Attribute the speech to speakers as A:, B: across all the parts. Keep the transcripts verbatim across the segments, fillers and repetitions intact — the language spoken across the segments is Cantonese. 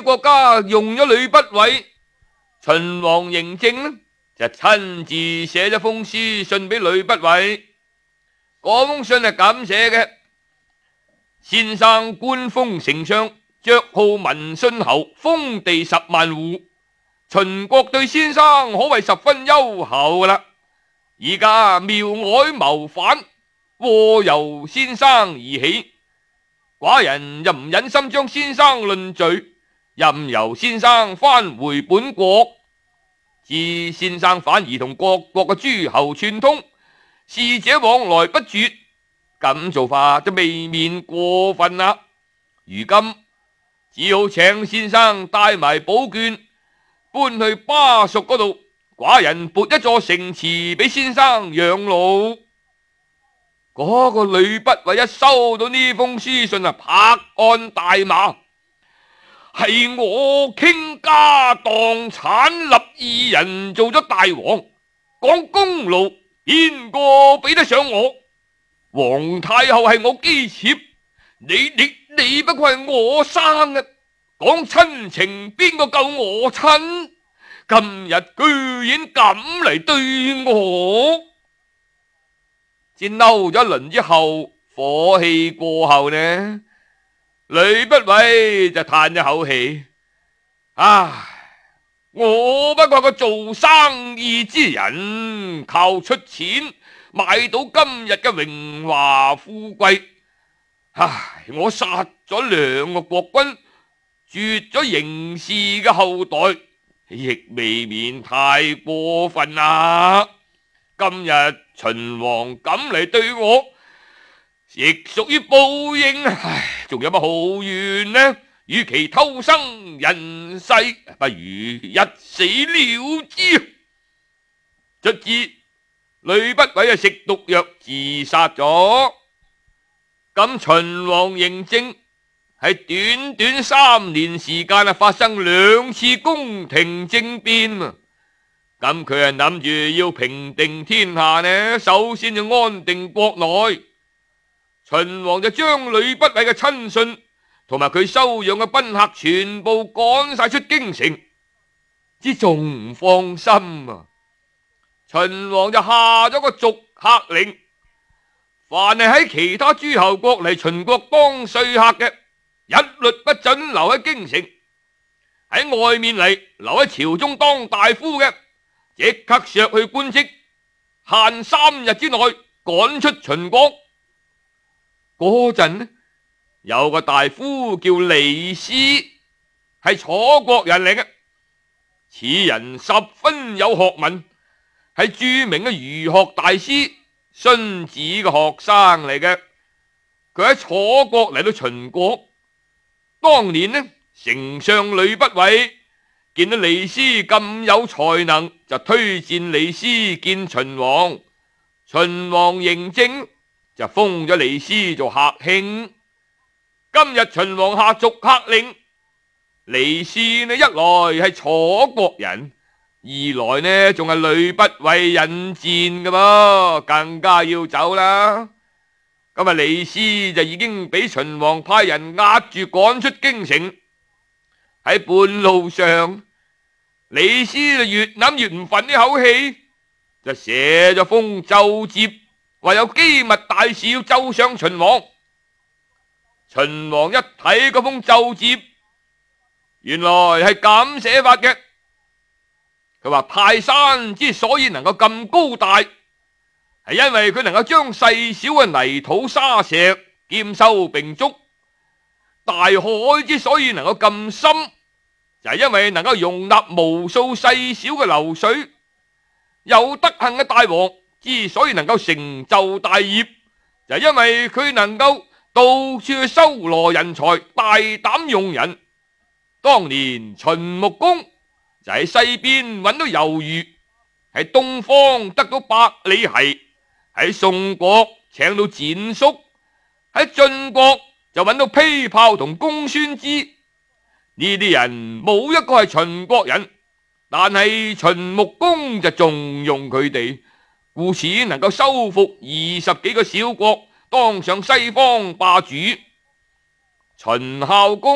A: 國家用咗呂不韋，秦王嬴政呢就親自寫咗封書信俾呂不韋。嗰封信係咁寫嘅：先生官封丞相，爵號文信侯，封地十萬戶。秦國對先生可謂十分優厚啦。而家苗外謀反，禍由先生而起，寡人又唔忍心將先生論罪，任由先生返回本國。知先生反而同各國嘅諸侯串通，使者往來不絕，咁做法就未免過分啦。如今只好請先生帶埋寶卷搬去巴蜀嗰度，寡人撥一座城池俾先生養老。嗰、那個呂不韋一收到呢封書信啊，拍案大罵：係我傾家蕩產立二人做咗大王，講功勞邊個比得上我？皇太后係我姬妾，你你你不過係我生嘅，講親情邊個夠我親？今日居然咁嚟對我！至嬲咗一輪之後，火氣過後呢，呂不韋就嘆一口氣：唉，我不過個做生意之人，靠出錢買到今日嘅榮華富貴。唉，我殺咗兩個國君，絕咗嬴氏嘅後代，亦未免太過分啦！今日秦王咁嚟對我，亦屬於報應。唉，仲有乜好怨呢？與其偷生人世，不如一死了之。卒之，呂不韋啊食毒藥自殺咗。咁秦王嬴政喺短短三年時間啊，發生兩次宮廷政變啊！咁佢係諗住要平定天下呢，首先就安定國內。秦王就將呂不韋嘅親信同埋佢收養嘅賓客全部趕晒出京城，之仲唔放心啊！秦王就下咗個逐客令，凡係喺其他諸侯國嚟秦國當說客嘅，一律不准留喺京城；喺外面嚟留喺朝中當大夫嘅，即刻削去官職，限三日之內趕出秦國。嗰陣呢，有個大夫叫李斯，係楚國人嚟嘅。此人十分有學問，係著名嘅儒學大師荀子嘅學生嚟嘅。佢喺楚國嚟到秦國，當年呢，丞相呂不韋見到李斯咁有才能，就推薦李斯見秦王。秦王嬴政就封咗李斯做客卿。今日秦王下逐客令，李斯呢一來係楚國人，二來呢仲係呂不韋引薦㗎噃，更加要走啦。咁啊，李斯就已經俾秦王派人押住趕出京城。喺半路上，李斯就越諗越唔忿呢口氣，就寫咗封奏摺，話有機密大事要奏上秦王。秦王一睇嗰封奏摺，原來係咁寫法嘅。佢話泰山之所以能夠咁高大，係因為佢能夠將細小嘅泥土沙石兼收並蓄；大海之所以能夠咁深，就係因為能夠容納無數細小嘅流水。有德行嘅大王之所以能夠成就大業，就係因為佢能夠到處去收羅人才，大膽用人。當年秦穆公就喺西邊揾到魷魚，喺東方得到百里奚，喺宋國請到蹇叔，喺晉國就揾到丕豹同公孫支。呢啲人冇一個係秦國人，但係秦穆公就重用佢哋，故此能夠收復二十幾個小國，當上西方霸主。秦孝公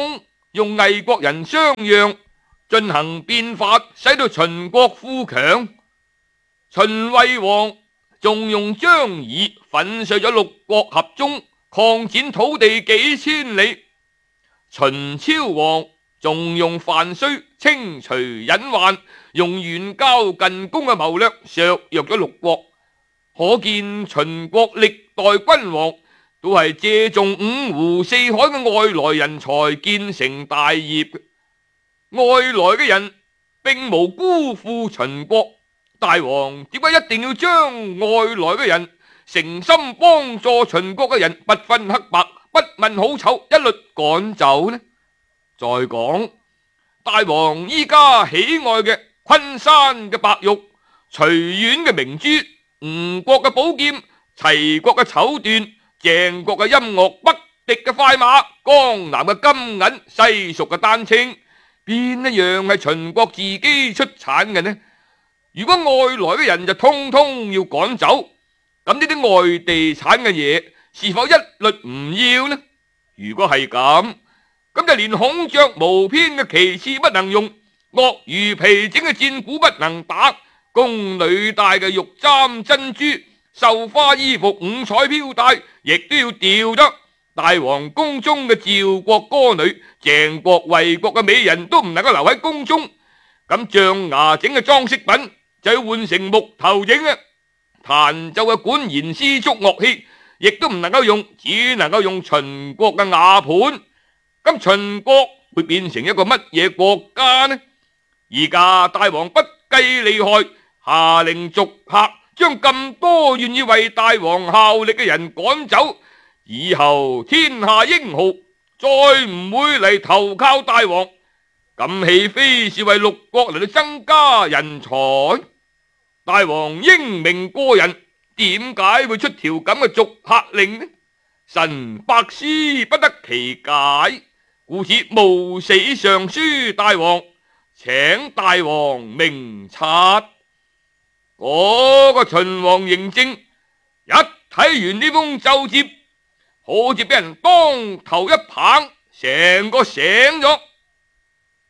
A: 用魏國人相讓，進行變法，使到秦國富強。秦惠王仲用張儀粉碎咗六國合縱，擴展土地幾千里。秦昭王仲用范睢清除隱患，用遠交近攻嘅謀略削弱咗六國。可見秦國歷代君王都係借重五湖四海嘅外來人才建成大業。外來嘅人並無辜負秦國，大王點解一定要將外來嘅人誠心幫助秦國嘅人不分黑白，不問好醜，一律趕走呢？再講，大王依家喜愛嘅昆山嘅白玉、隨縣嘅明珠、吳國嘅寶劍、齊國嘅綢緞、鄭國嘅音樂、北狄嘅快馬、江南嘅金銀、西蜀嘅丹青，邊一樣係秦國自己出產嘅呢？如果外來嘅人就通通要趕走，咁呢啲外地產嘅嘢是否一律唔要呢？如果係咁，咁就連孔雀毛篇嘅旗幟不能用，鱷魚皮整嘅戰鼓不能打，宮女戴嘅玉簪珍珠、繡花衣服、五彩飄帶，亦都要掉得。大王宮中嘅趙國歌女、鄭國、衛國嘅美人都唔能夠留喺宮中，咁象牙整嘅裝飾品就要換成木頭整嘅，彈奏嘅管弦絲竹樂器亦都唔能夠用，只能夠用秦國嘅瓦盤。咁秦國會變成一個乜嘢國家呢？而家大王不計利害，下令逐客將咁多願意為大王效力嘅人趕走，以後天下英豪再唔會嚟投靠大王，咁豈非是為六國嚟到增加人才？大王英明過人，點解會出條咁嘅逐客令呢？臣百思不得其解，故此冒死上書大王，請大王明察。嗰個秦王嬴政一睇完呢封奏摺，好似俾人當頭一棒，成個醒咗。